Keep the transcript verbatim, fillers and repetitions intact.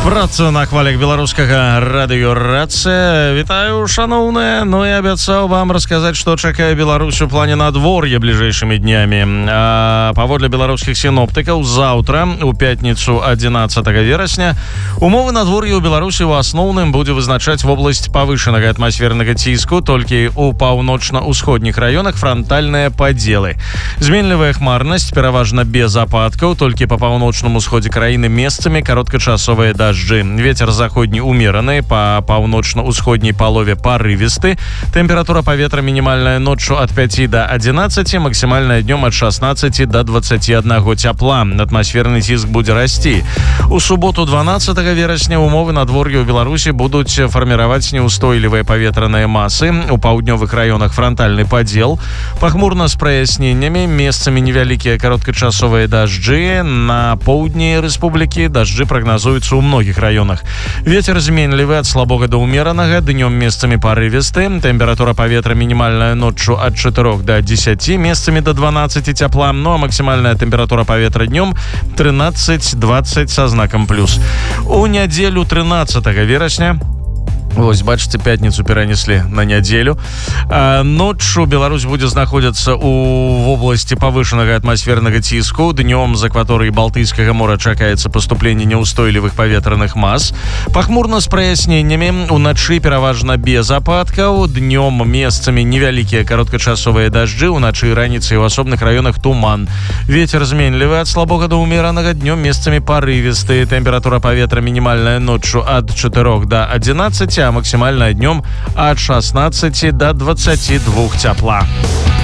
Праца на хвалях беларускага радыёрацыя. Вітаю, шаноўныя. Ну і абяцаў вам расказаць, што чакае Беларусь у плане надвор'я бліжэйшымі днямі. А паводле беларускіх сіноптыкаў, заўтра, у пятніцу адзінаццатага верасня, умовы надвор'я ў Беларусі ў асноўным будзе вызначаць вобласць павышанага атмасфернага ціску, толькі ў паўночна-ўсходніх раёнах франтальныя падзелы. Зменлівая хмарнасць, пераважна без ападкаў, толькі па паўночным усходзе краіны месцамі кароткачасовыя дажджы. Ветер заходні умераны, па паўночна-ўсходняй палове парывісты. Тэмпература паветра мінімальная ноччу ад пяці да адзінаццаці, максімальная днём ад шаснаццаці да дваццаці аднаго цяпла. Атмасферны ціск будзе расці. У суботу дванаццатага верасня умовы надвор'я ў Беларусі будуць фарміраваць неўстойлівыя паветраныя масы. У паўднёвых раёнах франтальны падзел. Пахмурна з праясненнямі, месцамі невялікія кароткачасовыя дажджы. На поўдні рэспублікі дажджы прагназуюцца ў многіх раёнах. Ветер зменлівы ад слабога да ўмеранага, днём месцамі парывісты. Тэмпература паветра мінімальная ноччу ад чатырох да дзесяці, месцамі да дванаццаці цяпла, ну а максімальная тэмпература паветра днём трынаццаць дваццаць са знакам плюс. У нядзелю трынаццатага верасня, вось, бачыце, пятніцу перанеслі на нядзелю. А, ноччу Беларусь будзе знаходзіцца ў вобласці павышанага атмасфернага ціску. Днём з акваторыі Балтыйскага мора чакаецца паступленне неўстойлівых паветраных мас. Пахмурна з праясненнямі, уначы пераважна без ападкаў. Днём месцамі невялікія кароткачасовыя дажджы, уначы і раніцай у асобных раёнах туман. Вецер зменлівы ад слабога да ўмеранага, днём месцамі парывісты. Тэмпература паветра мінімальная ноччу ад чатырох да адзінаццаці, а максімальная днём ад шаснаццаці да дваццаці двух цяпла.